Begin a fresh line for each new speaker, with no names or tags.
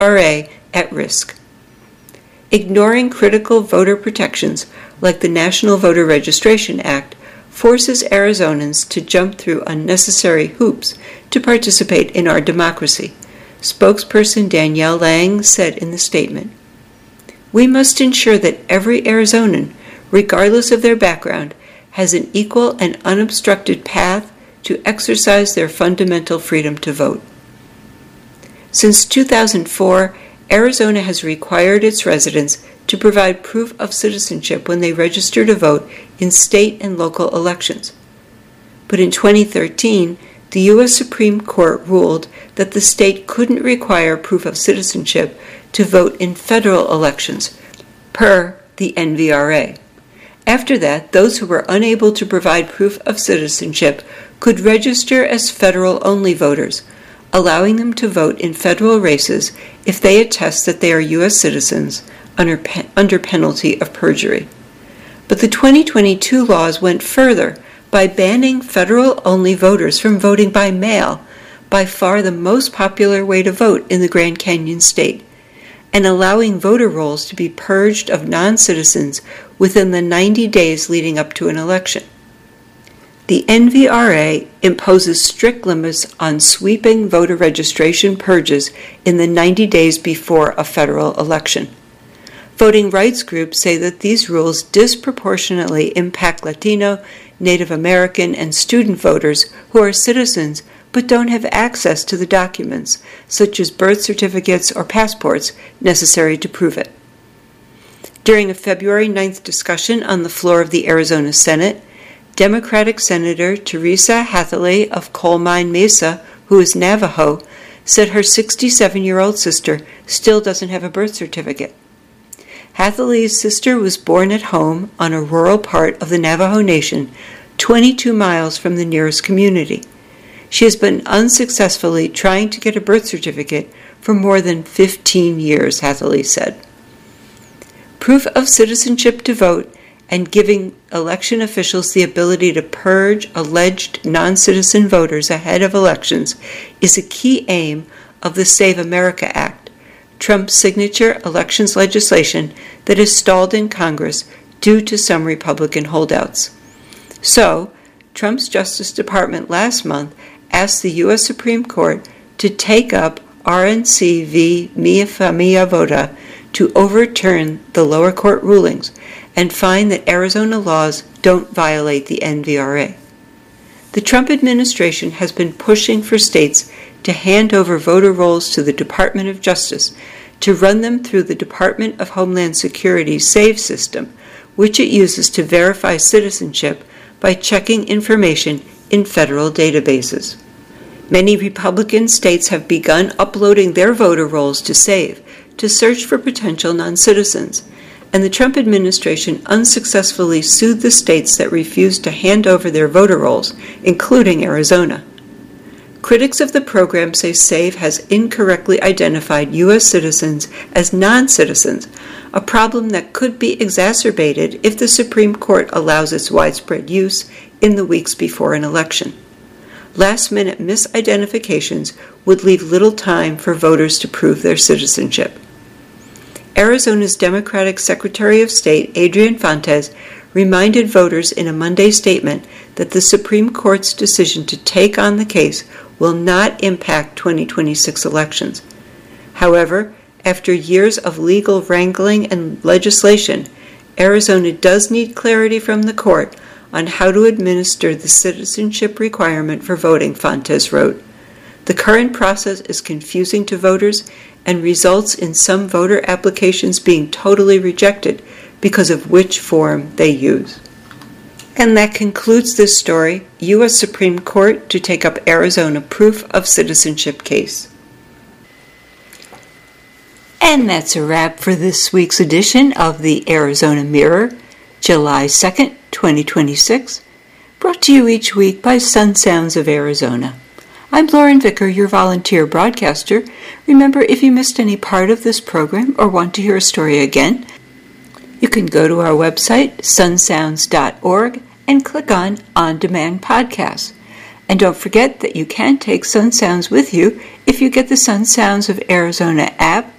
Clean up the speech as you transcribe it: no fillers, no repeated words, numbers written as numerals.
NVRA at risk. Ignoring critical voter protections like the National Voter Registration Act forces Arizonans to jump through unnecessary hoops to participate in our democracy, spokesperson Danielle Lang said in the statement. We must ensure that every Arizonan, regardless of their background, has an equal and unobstructed path to exercise their fundamental freedom to vote. Since 2004, Arizona has required its residents to provide proof of citizenship when they register to vote in state and local elections. But in 2013, the U.S. Supreme Court ruled that the state couldn't require proof of citizenship to vote in federal elections, per the NVRA. After that, those who were unable to provide proof of citizenship could register as federal-only voters, allowing them to vote in federal races if they attest that they are U.S. citizens under penalty of perjury. But the 2022 laws went further by banning federal-only voters from voting by mail, by far the most popular way to vote in the Grand Canyon state, and allowing voter rolls to be purged of non-citizens within the 90 days leading up to an election. The NVRA imposes strict limits on sweeping voter registration purges in the 90 days before a federal election. Voting rights groups say that these rules disproportionately impact Latino, Native American, and student voters who are citizens but don't have access to the documents, such as birth certificates or passports, necessary to prove it. During a February 9th discussion on the floor of the Arizona Senate, Democratic Senator Teresa Hathaway of Coal Mine Mesa, who is Navajo, said her 67-year-old sister still doesn't have a birth certificate. Hathaway's sister was born at home on a rural part of the Navajo Nation, 22 miles from the nearest community. She has been unsuccessfully trying to get a birth certificate for more than 15 years, Hathaway said. Proof of citizenship to vote and giving election officials the ability to purge alleged non-citizen voters ahead of elections is a key aim of the Save America Act, Trump's signature elections legislation that is stalled in Congress due to some Republican holdouts. So, Trump's Justice Department last month asked the U.S. Supreme Court to take up RNC v. Mia Familia Vota to overturn the lower court rulings and find that Arizona laws don't violate the NVRA. The Trump administration has been pushing for states to hand over voter rolls to the Department of Justice to run them through the Department of Homeland Security's SAVE system, which it uses to verify citizenship by checking information in federal databases. Many Republican states have begun uploading their voter rolls to SAVE to search for potential non-citizens, and the Trump administration unsuccessfully sued the states that refused to hand over their voter rolls, including Arizona. Critics of the program say SAVE has incorrectly identified U.S. citizens as non-citizens, a problem that could be exacerbated if the Supreme Court allows its widespread use in the weeks before an election. Last-minute misidentifications would leave little time for voters to prove their citizenship. Arizona's Democratic Secretary of State, Adrian Fontes, reminded voters in a Monday statement that the Supreme Court's decision to take on the case will not impact 2026 elections. However, after years of legal wrangling and legislation, Arizona does need clarity from the court on how to administer the citizenship requirement for voting, Fontes wrote. The current process is confusing to voters and results in some voter applications being totally rejected because of which form they use. And that concludes this story, U.S. Supreme Court to take up Arizona proof of citizenship case. And that's a wrap for this week's edition of the Arizona Mirror, July 2nd, 2026, brought to you each week by Sun Sounds of Arizona. I'm Lauren Vicker, your volunteer broadcaster. Remember, if you missed any part of this program or want to hear a story again, you can go to our website, sunsounds.org, and click on On Demand Podcasts. And don't forget that you can take Sun Sounds with you If you get the Sun Sounds of Arizona app,